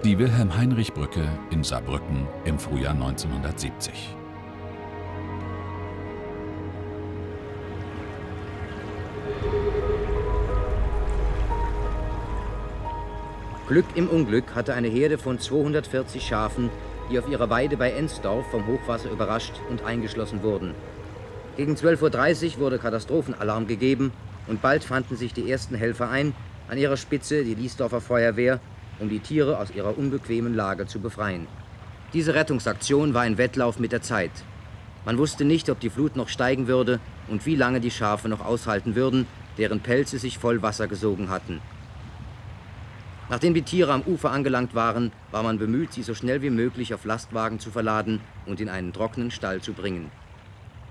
Die Wilhelm-Heinrich-Brücke in Saarbrücken im Frühjahr 1970. Glück im Unglück hatte eine Herde von 240 Schafen, die auf ihrer Weide bei Ensdorf vom Hochwasser überrascht und eingeschlossen wurden. Gegen 12:30 Uhr wurde Katastrophenalarm gegeben und bald fanden sich die ersten Helfer ein, an ihrer Spitze die Liesdorfer Feuerwehr, um die Tiere aus ihrer unbequemen Lage zu befreien. Diese Rettungsaktion war ein Wettlauf mit der Zeit. Man wusste nicht, ob die Flut noch steigen würde und wie lange die Schafe noch aushalten würden, deren Pelze sich voll Wasser gesogen hatten. Nachdem die Tiere am Ufer angelangt waren, war man bemüht, sie so schnell wie möglich auf Lastwagen zu verladen und in einen trockenen Stall zu bringen.